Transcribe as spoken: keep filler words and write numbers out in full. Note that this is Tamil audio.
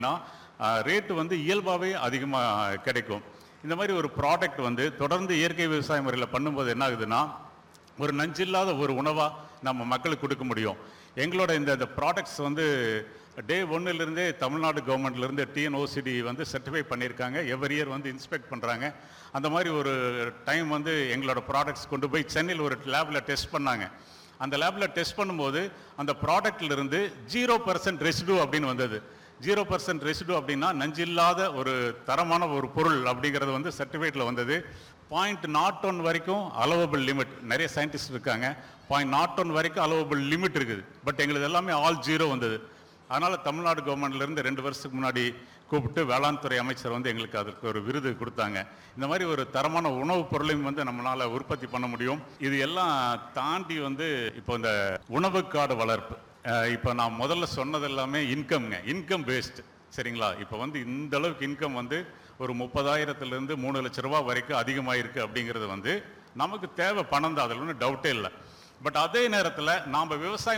ரேட்டு வந்து இயல்பாகவே அதிகமாக கிடைக்கும். இந்த மாதிரி ஒரு ப்ராடக்ட் வந்து தொடர்ந்து இயற்கை விவசாய முறையில் பண்ணும்போது என்ன ஆகுதுன்னா, ஒரு நஞ்சில்லாத ஒரு உணவாக நம்ம மக்களுக்கு கொடுக்க முடியும். எங்களோட இந்த இந்த ப்ராடக்ட்ஸ் வந்து டே ஒன்னுலேருந்தே தமிழ்நாடு கவர்மெண்ட்லேருந்து டிஎன்ஓசிடி வந்து சர்டிஃபை பண்ணியிருக்காங்க. எவ்ரி இயர் வந்து இன்ஸ்பெக்ட் பண்ணுறாங்க. அந்த மாதிரி ஒரு டைம் வந்து எங்களோட ப்ராடக்ட்ஸ் கொண்டு போய் சென்னையில் ஒரு லேபில் டெஸ்ட் பண்ணாங்க. அந்த லேபில் டெஸ்ட் பண்ணும்போது அந்த ப்ராடக்ட்லேருந்து ஜீரோ பர்சன்ட் ரெசிடு அப்படின்னு வந்தது. ஜீரோ பர்சன்ட் ரெசிடு அப்படின்னா நஞ்சில்லாத ஒரு தரமான ஒரு பொருள் அப்படிங்கிறது வந்து சர்டிஃபிகேட்டில் வந்தது. பாயிண்ட் நாட் ஒன் வரைக்கும் அலோவபிள் லிமிட், நிறைய சயின்டிஸ்ட் இருக்காங்க, பாயிண்ட் நாட் ஒன் வரைக்கும் அலோவபிள் லிமிட் இருக்குது. பட் எங்களுக்கு எல்லாமே ஆல் ஜீரோ வந்தது. அதனால் தமிழ்நாடு கவர்மெண்ட்லேருந்து ரெண்டு வருஷத்துக்கு முன்னாடி கூப்பிட்டு வேளாண் துறை அமைச்சர் வந்து எங்களுக்கு அதுக்கு ஒரு விருது கொடுத்தாங்க. இந்த மாதிரி ஒரு தரமான உணவுப் பொருளையும் வந்து நம்மளால் உற்பத்தி பண்ண முடியும். இது எல்லாம் தாண்டி வந்து இப்போ இந்த உணவுக்காடு வளர்ப்பு, இப்போ நான் முதல்ல சொன்னது எல்லாமே இன்கம்ங்க, இன்கம் பேஸ்டு, சரிங்களா? இப்போ வந்து இந்த அளவுக்கு இன்கம் வந்து ஒரு முப்பதாயிரத்துலேருந்து மூணு லட்ச ரூபா வரைக்கும் அதிகமாயிருக்கு. அப்படிங்கிறது வந்து நமக்கு தேவை பணம் தான், அதில் ஒன்றும் டவுட்டே இல்லை. பட் அதே நேரத்தில் நாம் விவசாயம்